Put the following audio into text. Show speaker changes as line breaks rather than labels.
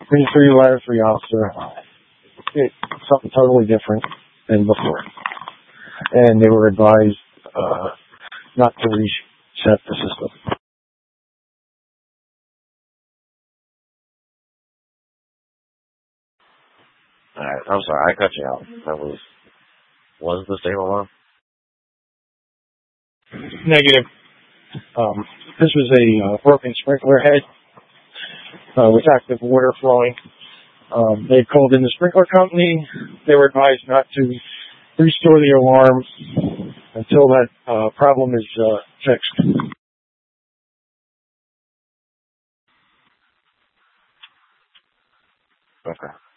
3 officer. It's something totally different than before. And they were advised not to reset the system.
Alright, I'm sorry, I cut you out. That was the same alarm?
Negative. This was a broken sprinkler head with active water flowing. They called in the sprinkler company. They were advised not to restore the alarm until that problem is fixed.
Okay.